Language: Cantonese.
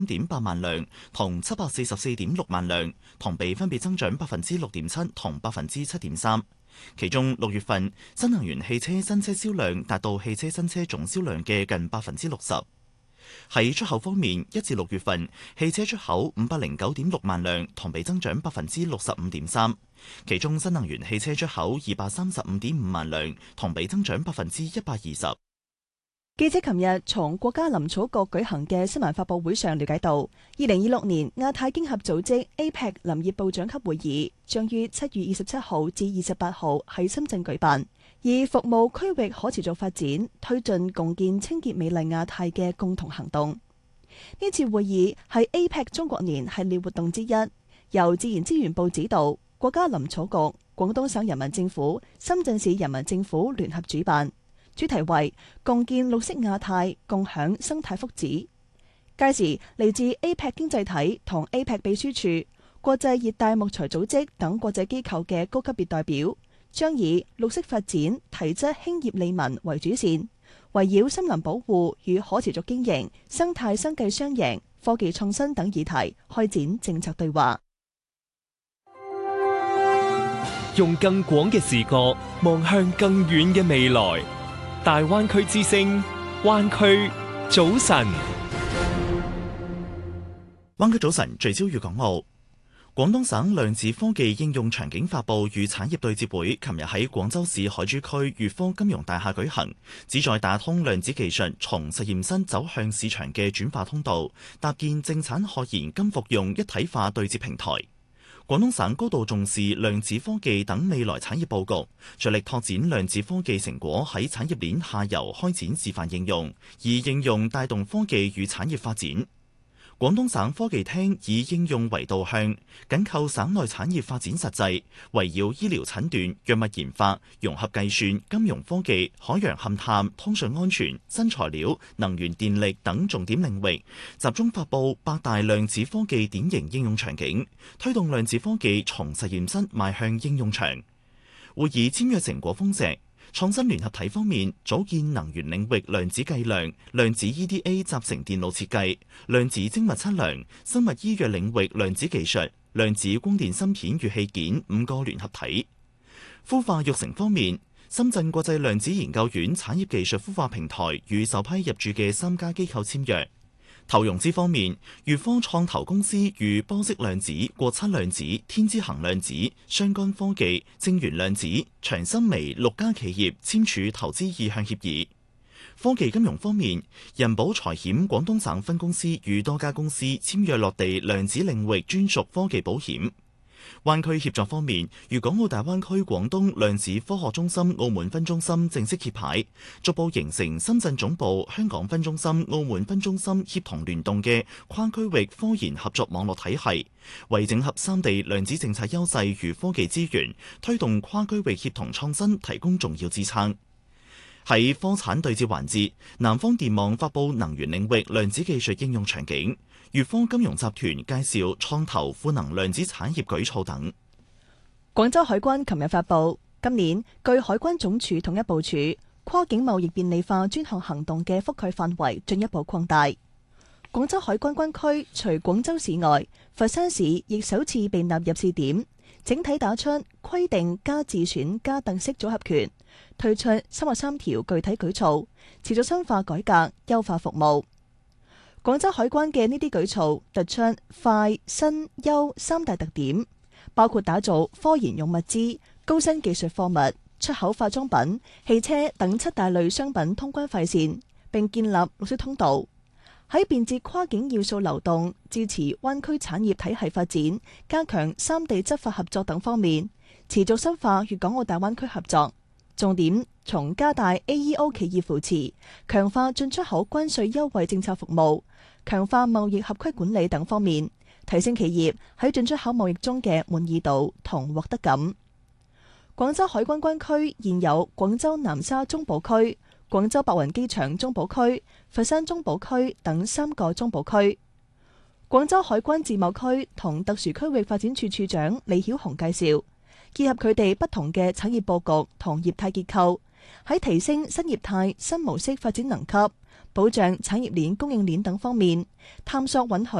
點8萬輛同744.6萬輛，同比分別增長6.7%同7.3%。其中6月份新能源汽車新車銷量達到汽車新車總銷量嘅近60%。喺出口方面，1至6月份汽車出口509.6萬輛，同比增長65.3%。其中新能源汽車出口235.5萬輛，同比增長120%。 記者琴日從國家林草局舉行嘅新聞發佈會上了解到，2026年亞太經合組織 APEC 林業部長級會議將於7月27號至28號喺深圳舉辦，以服務區域可持續發展，推進共建清潔美麗亞太嘅共同行動。呢次會議係 APEC 中國年系列活動之一，由自然資源部指導，國家林草局、廣東省人民政府、深圳市人民政府聯合主辦。主題為共建綠色亞太，共享生態福祉。屆時嚟自 APEC 經濟體同 APEC 秘書處、國際熱帶木材組織等國際機構嘅高級別代表，將以綠色發展、提質興業利民為主線，圍繞森林保護與可持續經營、生態生計雙贏、科技創新等議題開展政策對話。 用更廣嘅視角望向更遠嘅未來。大灣區之聲，灣區早晨。 灣區早晨聚焦粵港澳。廣東省量子科技應用場景發布與產業對接會，琴日喺廣州市海珠區粵科金融大廈舉行，旨在打通量子技術從實驗室走向市場嘅轉化通道，搭建正產學研金服用一體化對接平台。廣東省高度重視量子科技等未來產業佈局，着力拓展量子科技成果喺產業鏈下游開展示範應用，以應用帶動科技與產業發展。廣東省科技廳以應用為導向，緊扣省內產業發展實際，圍繞醫療診斷、藥物研發、融合計算、金融科技、海洋勘探、通訊安全、新材料、能源電力等重點領域，集中發布8大量子科技典型應用場景，推動量子科技從實驗室邁向應用場。會議簽約成果豐碩。創新聯合體方面，組建能源領域量子計量、量子 EDA 集成電路設計、量子精密測量、生物醫藥領域量子技術、量子光電芯片與器件5個聯合體。孵化育成方面，深圳國際量子研究院產業技術孵化平台與首批入駐嘅3家機構簽約。投融資方面，粵科創投公司與波色量子、國測量子、天之行量子、雙竿科技、正源量子、長森微6家企業簽署投資意向協議。科技金融方面，人保財險廣東省分公司與多家公司簽約落地量子領域專屬科技保險。灣區協作方面，粵港澳大灣區廣東量子科學中心澳門分中心正式揭牌，逐步形成深圳總部、香港分中心、澳門分中心協同聯動嘅跨區域科研合作網絡體系，為整合三地量子政策優勢與科技資源，推動跨區域協同創新提供重要支撐。喺科產對接環節，南方電網發布能源領域量子技術應用場景，粵科金融集團介紹創投賦能量子產業舉措等。 廣州海關琴日發布，今年據海關總署統一部署，跨境貿易便利化專項行動嘅覆蓋範圍進一步擴大。廣州海關關區除廣州市外，佛山市亦首次被納入試點，整體打出規定加自選加特色組合拳，推出33條具體舉措，持續深化改革，優化服務。廣州海關嘅呢啲舉措突出快、新、優3大特點，包括打造科研用物資、高新技術貨物、出口化妝品、汽車等7大類商品通關快線，並建立綠色通道。喺便捷跨境要素流動、支持灣區產業體系發展、加強三地執法合作等方面，持續深化粵港澳大灣區合作。重點從加大 AEO 企業扶持、強化進出口關稅優惠政策服務、強化貿易合規管理等方面，提升企業喺進出口貿易中嘅滿意度同獲得感。廣州海關關區現有廣州南沙中保區、廣州白雲機場中保區、佛山中保區等3個中保區。廣州海關自貿區同特殊區域發展處處長李曉紅介紹，結合佢哋不同嘅產業佈局同業態結構，喺提升新業態新模式發展能級， 保障產業鏈、供應鏈等方面，探索允許